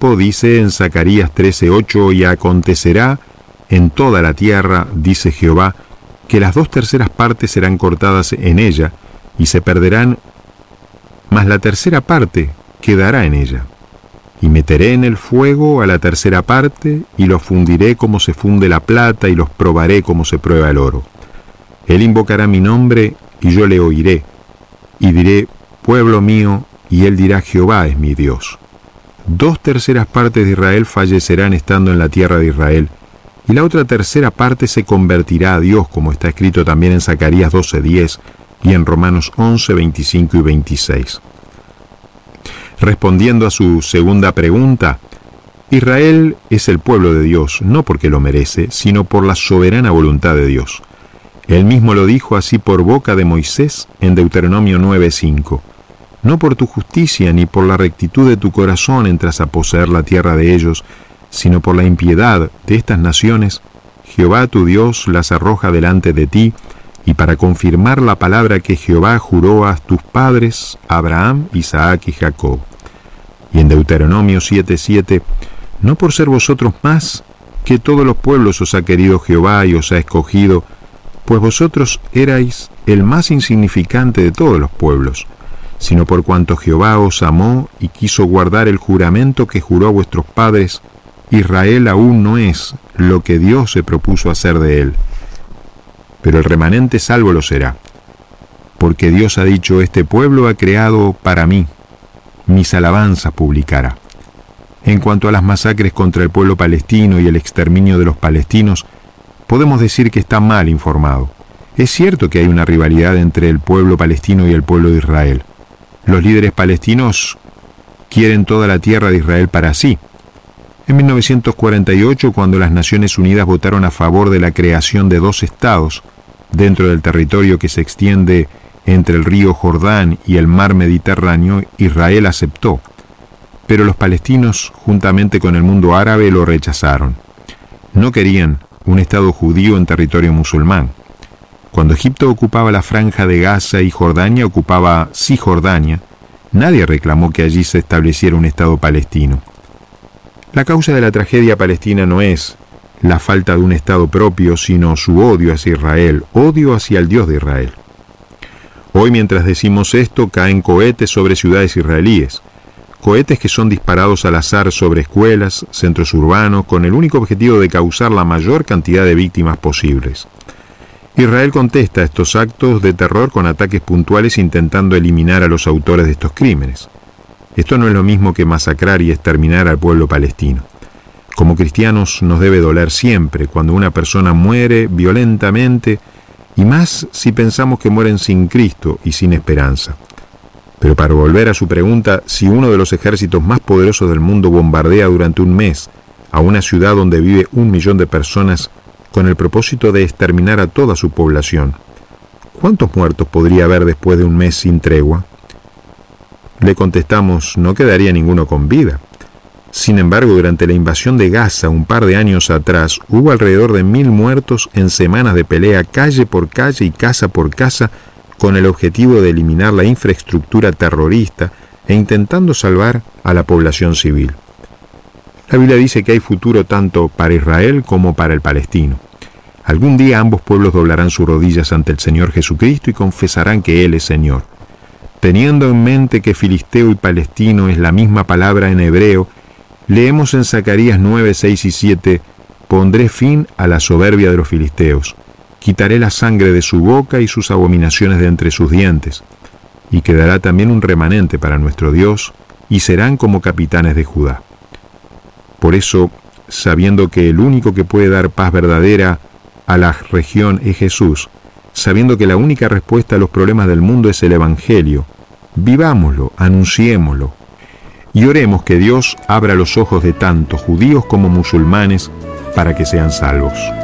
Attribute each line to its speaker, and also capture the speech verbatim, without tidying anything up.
Speaker 1: tiempo dice en Zacarías trece ocho: y acontecerá en toda la tierra, dice Jehová, que las dos terceras partes serán cortadas en ella y se perderán, mas la tercera parte quedará en ella. Y meteré en el fuego a la tercera parte, y los fundiré como se funde la plata, y los probaré como se prueba el oro. Él invocará mi nombre, y yo le oiré, y diré: pueblo mío, y él dirá: Jehová es mi Dios. Dos terceras partes de Israel fallecerán estando en la tierra de Israel, y la otra tercera parte se convertirá a Dios, como está escrito también en Zacarías doce diez y en Romanos once veinticinco y veintiséis. Respondiendo a su segunda pregunta, Israel es el pueblo de Dios, no porque lo merece, sino por la soberana voluntad de Dios. Él mismo lo dijo así por boca de Moisés en Deuteronomio nueve cinco. No por tu justicia ni por la rectitud de tu corazón entras a poseer la tierra de ellos, sino por la impiedad de estas naciones, Jehová tu Dios las arroja delante de ti, y para confirmar la palabra que Jehová juró a tus padres, Abraham, Isaac y Jacob. Y en Deuteronomio siete siete, no por ser vosotros más que todos los pueblos os ha querido Jehová y os ha escogido, pues vosotros erais el más insignificante de todos los pueblos, sino por cuanto Jehová os amó y quiso guardar el juramento que juró a vuestros padres. Israel aún no es lo que Dios se propuso hacer de él, pero el remanente salvo lo será, porque Dios ha dicho: este pueblo ha creado para mí, mis alabanzas publicará. En cuanto a las masacres contra el pueblo palestino y el exterminio de los palestinos, podemos decir que está mal informado. Es cierto que hay una rivalidad entre el pueblo palestino y el pueblo de Israel. Los líderes palestinos quieren toda la tierra de Israel para sí. En mil novecientos cuarenta y ocho, cuando las Naciones Unidas votaron a favor de la creación de dos estados dentro del territorio que se extiende entre el río Jordán y el mar Mediterráneo, Israel aceptó, pero los palestinos, juntamente con el mundo árabe, lo rechazaron. No querían un estado judío en territorio musulmán. Cuando Egipto ocupaba la franja de Gaza y Jordania ocupaba Cisjordania, nadie reclamó que allí se estableciera un estado palestino. La causa de la tragedia palestina no es la falta de un estado propio, sino su odio hacia Israel, odio hacia el Dios de Israel. Hoy, mientras decimos esto, caen cohetes sobre ciudades israelíes, cohetes que son disparados al azar sobre escuelas, centros urbanos, con el único objetivo de causar la mayor cantidad de víctimas posibles. Israel contesta estos actos de terror con ataques puntuales intentando eliminar a los autores de estos crímenes. Esto no es lo mismo que masacrar y exterminar al pueblo palestino. Como cristianos nos debe doler siempre cuando una persona muere violentamente, y más si pensamos que mueren sin Cristo y sin esperanza. Pero para volver a su pregunta, si uno de los ejércitos más poderosos del mundo bombardea durante un mes a una ciudad donde vive un millón de personas con el propósito de exterminar a toda su población, ¿cuántos muertos podría haber después de un mes sin tregua? Le contestamos: no quedaría ninguno con vida. Sin embargo, durante la invasión de Gaza un par de años atrás, hubo alrededor de mil muertos en semanas de pelea calle por calle y casa por casa, con el objetivo de eliminar la infraestructura terrorista e intentando salvar a la población civil. La Biblia dice que hay futuro tanto para Israel como para el palestino. Algún día ambos pueblos doblarán sus rodillas ante el Señor Jesucristo y confesarán que Él es Señor. Teniendo en mente que filisteo y palestino es la misma palabra en hebreo, leemos en Zacarías nueve seis y siete: pondré fin a la soberbia de los filisteos, quitaré la sangre de su boca y sus abominaciones de entre sus dientes, y quedará también un remanente para nuestro Dios, y serán como capitanes de Judá. Por eso, sabiendo que el único que puede dar paz verdadera a la región es Jesús, sabiendo que la única respuesta a los problemas del mundo es el Evangelio, vivámoslo, anunciémoslo, y oremos que Dios abra los ojos de tanto judíos como musulmanes para que sean salvos.